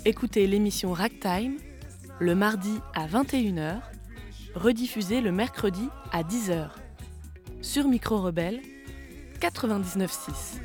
Écoutez l'émission Ragtime le mardi à 21h, rediffusée le mercredi à 10h. Sur Micro Rebelle 99.6.